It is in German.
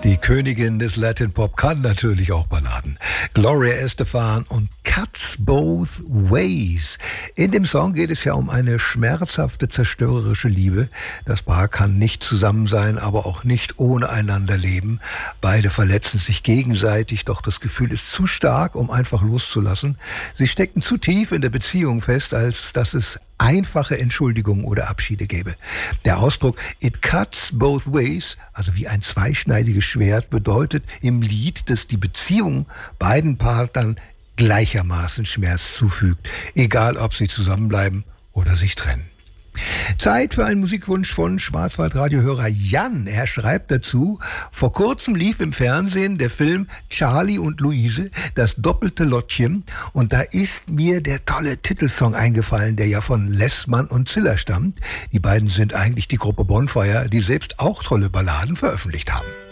Die Königin des Latin Pop kann natürlich auch Balladen. Gloria Estefan und Cuts Both Ways. In dem Song geht es ja um eine schmerzhafte, zerstörerische Liebe. Das Paar kann nicht zusammen sein, aber auch nicht ohne einander leben. Beide verletzen sich gegenseitig, doch das Gefühl ist zu stark, um einfach loszulassen. Sie stecken zu tief in der Beziehung fest, als dass es einfache Entschuldigungen oder Abschiede gäbe. Der Ausdruck "It cuts both ways", also wie ein zweischneidiges Schwert, bedeutet im Lied, dass die Beziehung beiden Partnern gleichermaßen Schmerz zufügt, egal ob sie zusammenbleiben oder sich trennen. Zeit für einen Musikwunsch von Schwarzwaldradiohörer Jan. Er schreibt dazu: Vor kurzem lief im Fernsehen der Film Charlie und Luise, das doppelte Lottchen, und da ist mir der tolle Titelsong eingefallen, der ja von Lessmann und Ziller stammt. Die beiden sind eigentlich die Gruppe Bonfire, die selbst auch tolle Balladen veröffentlicht haben.